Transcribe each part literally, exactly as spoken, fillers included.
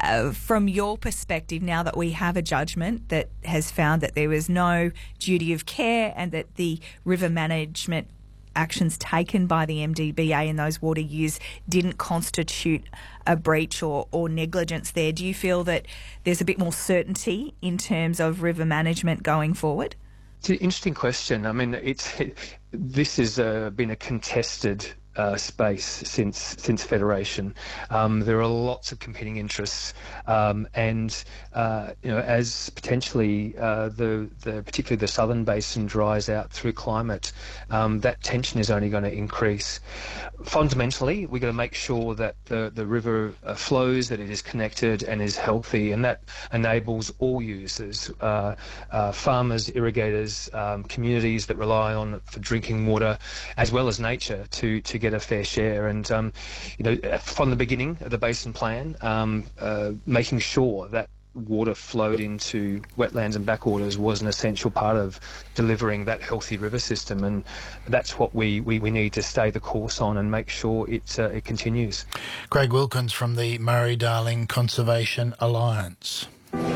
Uh, from your perspective, now that we have a judgment that has found that there was no duty of care and that the river management actions taken by the M D B A in those water use didn't constitute a breach or, or negligence there, do you feel that there's a bit more certainty in terms of river management going forward? It's an interesting question. I mean, it's it, this has uh, been a contested Uh, space since since Federation. Um, there are lots of competing interests, um, and uh, you know, as potentially uh, the the particularly the southern basin dries out through climate, um, that tension is only going to increase. Fundamentally, we're going to make sure that the the river uh, flows, that it is connected and is healthy, and that enables all users, uh, uh, farmers, irrigators, um, communities that rely on it for drinking water, as well as nature, to to get a fair share. And um, you know, from the beginning of the basin plan, um, uh, making sure that water flowed into wetlands and backwaters was an essential part of delivering that healthy river system, and that's what we, we, we need to stay the course on and make sure it, uh, it continues. Craig Wilkins from the Murray-Darling Conservation Alliance.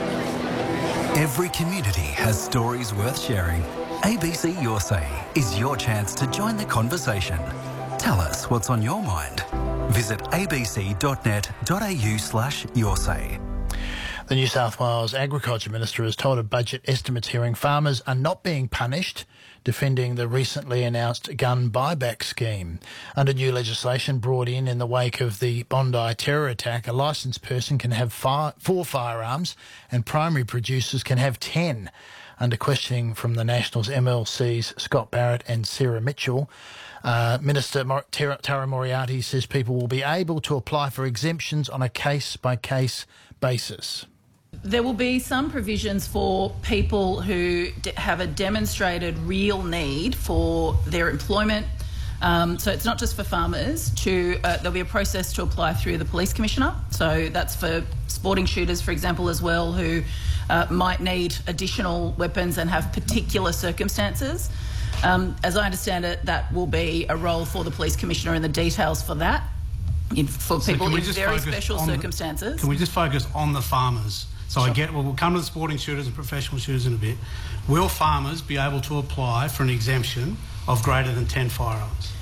Every community has stories worth sharing. A B C Your Say is your chance to join the conversation. Tell us what's on your mind. Visit abc.net.au slash your say. The New South Wales Agriculture Minister has told a budget estimates hearing farmers are not being punished, defending the recently announced gun buyback scheme. Under new legislation brought in in the wake of the Bondi terror attack, a licensed person can have five, four firearms and primary producers can have ten. Under questioning from the Nationals M L Cs Scott Barrett and Sarah Mitchell, uh, Minister Mor- Tara, Tara Moriarty says people will be able to apply for exemptions on a case-by-case basis. There will be some provisions for people who d- have a demonstrated real need for their employment. Um, so it's not just for farmers. To uh, there'll be a process to apply through the Police Commissioner. So that's for sporting shooters, for example, as well, who uh, might need additional weapons and have particular circumstances. Um, as I understand it, that will be a role for the Police Commissioner and the details for that, in, for so people in very special circumstances. The, can we just focus on the farmers? So sure. I get, well, we'll come to the sporting shooters and professional shooters in a bit. Will farmers be able to apply for an exemption of greater than ten firearms?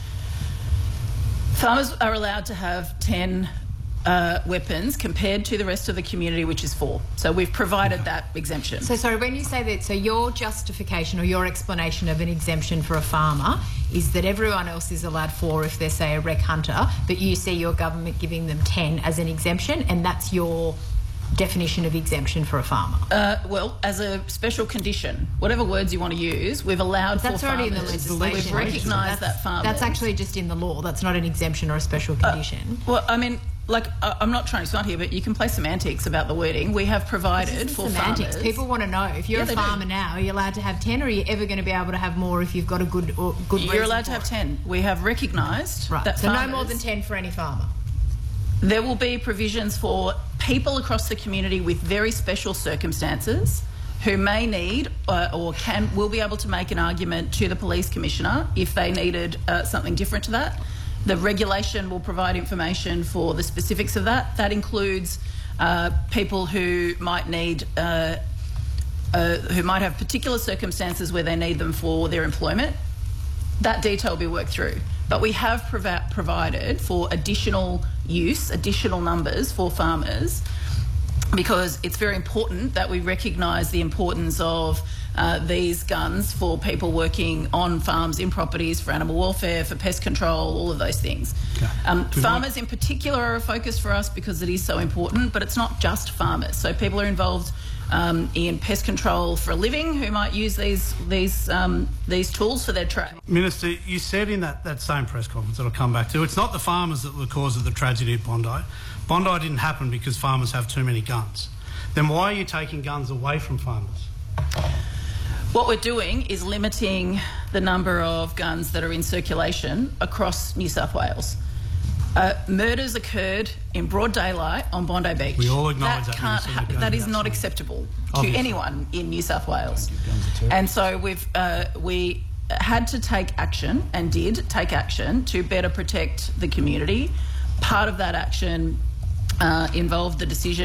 Farmers are allowed to have ten uh, weapons compared to the rest of the community, which is four. So we've provided okay. that exemption. So sorry, when you say that, so your justification or your explanation of an exemption for a farmer is that everyone else is allowed four if they're, say, a rec hunter, but you see your government giving them ten as an exemption, and that's your definition of exemption for a farmer? Uh, well, as a special condition, whatever words you want to use, we've allowed that's for already farmers. in the legislation. We've recognised that farmers. That's actually just in the law. That's not an exemption or a special condition. Uh, well, I mean, like, uh, I'm not trying to start here, but you can play semantics about the wording. We have provided for semantics. farmers. People want to know, if you're yeah, a farmer do. now, are you allowed to have ten, or are you ever going to be able to have more if you've got a good or good You're reason allowed to for have it? ten. We have recognised right. that so farmers, no more than ten for any farmer. There will be provisions for people across the community with very special circumstances who may need uh, or can will be able to make an argument to the Police Commissioner if they needed uh, something different to that. The regulation will provide information for the specifics of that. That includes uh, people who might need uh, uh, who might have particular circumstances where they need them for their employment. That detail will be worked through. But we have provi- provided for additional use, additional numbers for farmers, because it's very important that we recognise the importance of uh, these guns for people working on farms, in properties, for animal welfare, for pest control, all of those things. Okay. Um, farmers in particular are a focus for us because it is so important, but it's not just farmers. So people are involved Um, in pest control for a living who might use these these um, these tools for their trade. Minister, you said in that, that same press conference that I'll come back to, it's not the farmers that were the cause of the tragedy at Bondi. Bondi didn't happen because farmers have too many guns. Then why are you taking guns away from farmers? What we're doing is limiting the number of guns that are in circulation across New South Wales. Uh, murders occurred in broad daylight on Bondi Beach. We all acknowledge that. That, can't ha- that is not acceptable Obviously. to anyone in New South Wales. And so we've uh, we had to take action and did take action to better protect the community. Part of that action uh, involved the decision